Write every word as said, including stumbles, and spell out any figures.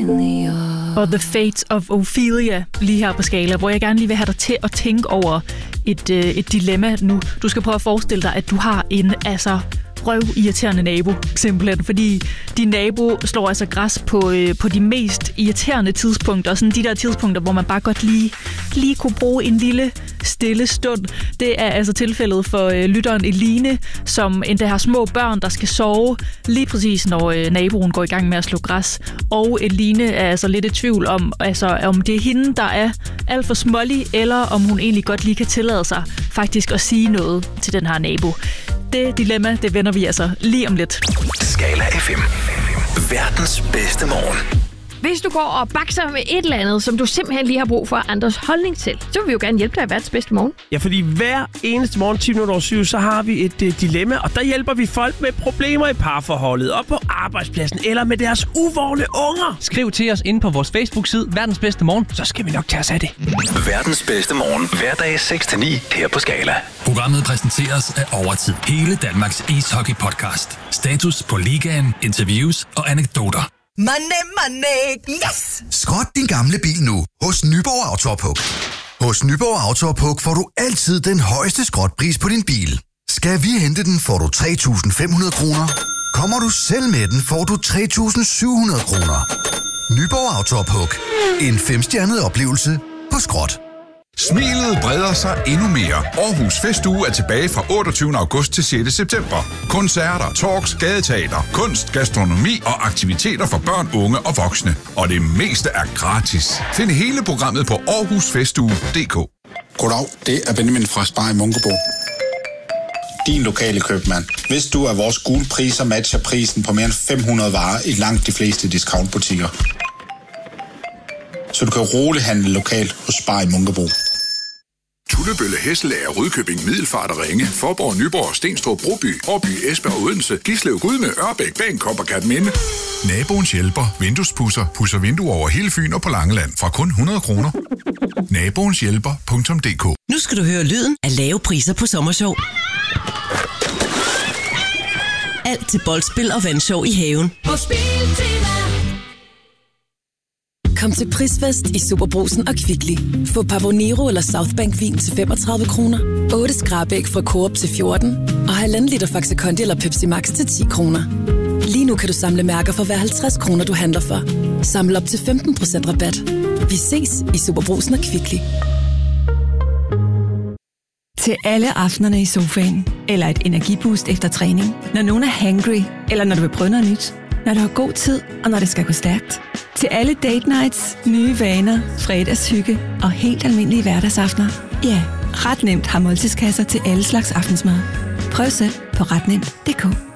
Og The Fate of Ophelia lige her på Skala, hvor jeg gerne lige vil have dig til at tænke over et, øh, et dilemma nu. Du skal prøve at forestille dig, at du har en altså røvirriterende nabo, simpelthen, fordi din nabo slår altså græs på, øh, på de mest irriterende tidspunkter, sådan de der tidspunkter, hvor man bare godt lige, lige kunne bruge en lille stille stund. Det er altså tilfældet for øh, lytteren Eline, som endda har små børn, der skal sove lige præcis, når øh, naboen går i gang med at slå græs. Og Eline er altså lidt i tvivl om, altså, om det er hende, der er alt for smålig, eller om hun egentlig godt lige kan tillade sig faktisk at sige noget til den her nabo. Det dilemma, det vender vi altså lige om lidt. Skala F M. Verdens bedste morgen. Hvis du går og bakser med et eller andet, som du simpelthen lige har brug for andres holdning til, så vil vi jo gerne hjælpe dig i verdens bedste morgen. Ja, fordi hver eneste morgen, ti minutter over syv, så har vi et uh, dilemma, og der hjælper vi folk med problemer i parforholdet, og på arbejdspladsen, eller med deres uvågne unger. Skriv til os inde på vores Facebook-side, Verdens Bedste Morgen, så skal vi nok tage os af det. Verdens bedste morgen, hverdag seks til ni her på Skala. Programmet præsenteres af Overtid. Hele Danmarks ishockey-podcast. Status på ligaen, interviews og anekdoter. Money, money, yes! Skrot din gamle bil nu hos Nyborg Autopuk. Hos Nyborg Autopuk får du altid den højeste skrotpris på din bil. Skal vi hente den, får du tre tusind fem hundrede kroner. Kommer du selv med den, får du tre tusind syv hundrede kroner. Nyborg Autopuk. En femstjernet oplevelse på skrot. Smilet breder sig endnu mere. Aarhus Festuge er tilbage fra otteogtyvende august til sjette september. Koncerter, talks, gadeteater, kunst, gastronomi og aktiviteter for børn, unge og voksne. Og det meste er gratis. Find hele programmet på aarhus festuge punktum d k. Goddag, det er Benjamin fra Spar i Munkebo. Din lokale købmand. Hvis du er vores gule priser matcher prisen på mere end fem hundrede varer i langt de fleste discountbutikker. Så du kan roligt handle lokalt hos Spar i Munkebo. Tullebølle, Hesselager, Rudkøbing, Middelfart og Ringe, Forborg, Nyborg, Stenstrup, Broby, Årby, Esbjerg og Odense, Gislev, Gudme, Ørbæk, Bagenkop og Kerteminde. Naboens hjælper, vinduespusser, pusser vinduer over hele Fyn og på Langeland fra kun hundrede kroner. Naboens hjælper punktum d k. Nu skal du høre lyden af lave priser på Sommershow. Alt til boldspil og vandshow i haven. Kom til Prisfest i Superbrugsen og Kvickly. Få Pavonero eller Southbank vin til femogtredive kroner. otte skrabæg fra Coop til fjorten. Og halvanden liter Faxe Kondi eller Pepsi Max til ti kroner. Lige nu kan du samle mærker for hver halvtreds kroner, du handler for. Samle op til femten procent rabat. Vi ses i Superbrugsen og Kvickly. Til alle aftenerne i sofaen. Eller et energiboost efter træning. Når nogen er hangry, eller når du vil prøve noget nyt. Når du har god tid, og når det skal gå stærkt. Til alle date nights, nye vaner, fredagshygge og helt almindelige hverdagsaftener. Ja, ret nemt har måltidskasser til alle slags aftensmad. Prøv selv på ret nemt punktum d k.